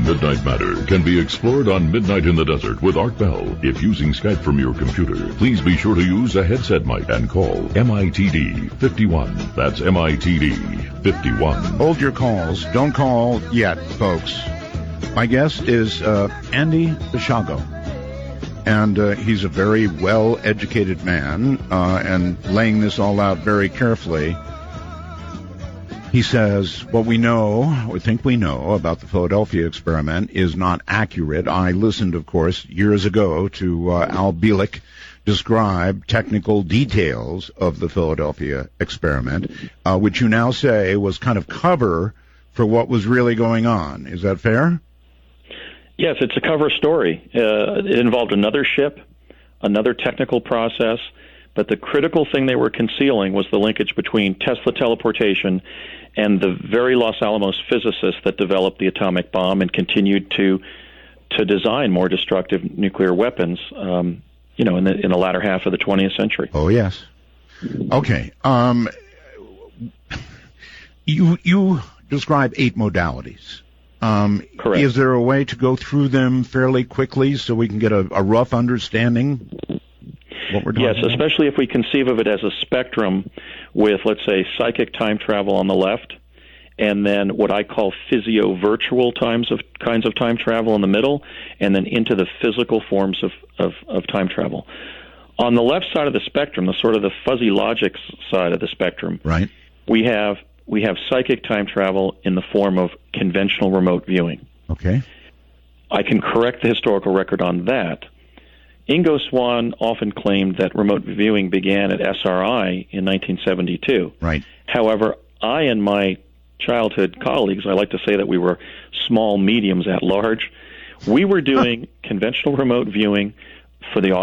Midnight Matter can be explored on Midnight in the Desert with Art Bell. If using Skype from your computer, please be sure to use a headset mic and call MITD 51. That's MITD 51. Hold your calls. Don't call yet, folks. My guest is Andy Basiago. And he's a very well-educated man, and laying this all out very carefully. He says, what we know, or think we know, about the Philadelphia experiment is not accurate. I listened, of course, years ago to Al Bielek describe technical details of the Philadelphia experiment, which you now say was kind of cover for what was really going on. Is that fair? Yes, it's a cover story. It involved another ship, another technical process, but the critical thing they were concealing was the linkage between Tesla teleportation and the very Los Alamos physicists that developed the atomic bomb and continued to design more destructive nuclear weapons, in the latter half of the 20th century. Oh, yes. Okay. You describe 8 modalities. Correct. Is there a way to go through them fairly quickly so we can get a rough understanding what we're doing? Yes, especially if we conceive of it as a spectrum with, let's say, psychic time travel on the left, and then what I call physio-virtual kinds of time travel in the middle, and then into the physical forms of time travel. On the left side of the spectrum, the sort of the fuzzy logic side of the spectrum, right, we have psychic time travel in the form of conventional remote viewing. Okay. I can correct the historical record on that. Ingo Swann often claimed that remote viewing began at SRI in 1972. Right. However, I and my childhood colleagues, I like to say that we were small mediums at large, we were doing conventional remote viewing for the